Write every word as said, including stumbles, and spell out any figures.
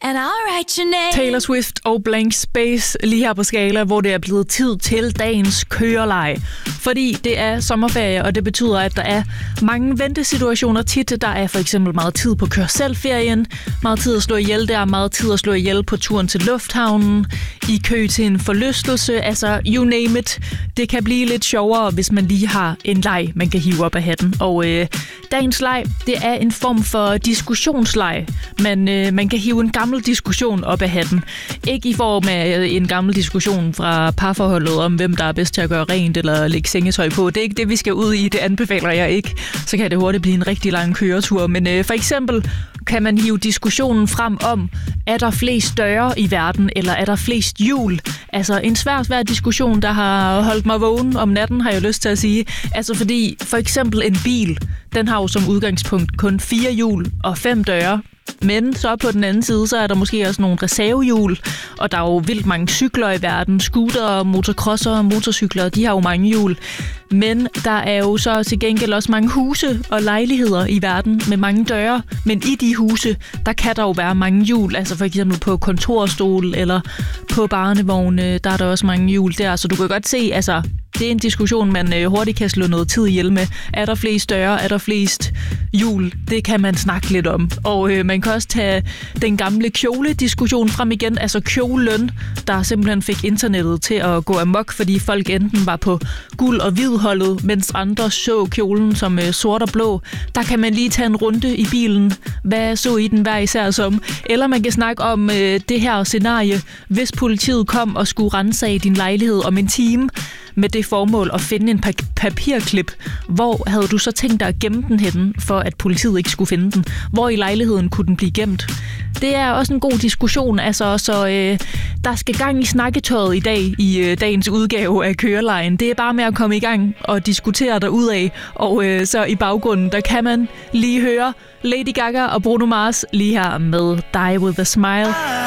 and I'll write your name. Taylor Swift og Blank Space lige her på Skala, hvor det er blevet tid til dagens køreleg. Fordi det er sommerferie, og det betyder, at der er mange ventesituationer tit. Der er for eksempel meget tid på kør selv-ferien, meget tid at slå ihjel der, meget tid at slå ihjel på turen til lufthavnen, i kø til en forlystelse, altså you name it. Det kan blive lidt sjovere, hvis man lige har en leg, man kan hive op af hatten. Og øh, dagens leg, det er en form for diskussionsleg. Man, øh, man kan hive en gammel diskussion op af hatten. Ikke i form af en gammel diskussion fra parforholdet om, hvem der er bedst til at gøre rent eller lægge sengetøj på. Det er ikke det, vi skal ud i. Det anbefaler jeg ikke. Så kan det hurtigt blive en rigtig lang køretur. Men øh, for eksempel kan man hive diskussionen frem om, er der flest døre i verden, eller er der flest hjul? Altså en svær, svær diskussion, der har holdt mig vågen om natten, har jeg lyst til at sige. Altså fordi for eksempel en bil, den har jo som udgangspunkt kun fire hjul og fem døre. Men så på den anden side, så er der måske også nogle reservehjul, og der er jo vildt mange cykler i verden. Scooter, motocrosser, motorcykler, de har jo mange hjul. Men der er jo så til gengæld også mange huse og lejligheder i verden med mange døre. Men i de huse, der kan der jo være mange hjul. Altså for eksempel på kontorstol eller på barnevogne, der er der også mange hjul der. Så du kan godt se, altså det er en diskussion, man hurtigt kan slå noget tid ihjel med. Er der flest døre? Er der flest hjul? Det kan man snakke lidt om. Og øh, man kan også tage den gamle kjole-diskussion frem igen. Altså kjolen, der simpelthen fik internettet til at gå amok, fordi folk enten var på guld og hvid holdet, mens andre så kjolen som øh, sort og blå. Der kan man lige tage en runde i bilen. Hvad så I den hver især som? Eller man kan snakke om øh, det her scenarie, hvis politiet kom og skulle ransage din lejlighed om en time, med det formål at finde en pa- papirklip. Hvor havde du så tænkt dig at gemme den henne, for at politiet ikke skulle finde den? Hvor i lejligheden kunne den blive gemt? Det er også en god diskussion, altså, så øh, der skal gang i snakketøjet i dag, i øh, dagens udgave af Kørelejen. Det er bare med at komme i gang og diskutere derudad, og øh, så i baggrunden, der kan man lige høre Lady Gaga og Bruno Mars lige her med Die With A Smile.